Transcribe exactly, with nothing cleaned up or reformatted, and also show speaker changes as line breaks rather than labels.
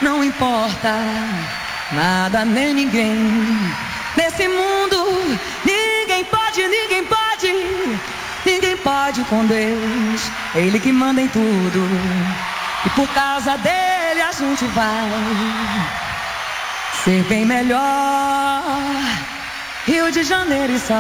não importa nada nem ninguém. Nesse mundo, ninguém pode, ninguém pode, ninguém pode com Deus. É Ele que manda em tudo, e por causa dele a gente vai ser bem melhor. Rio de Janeiro e São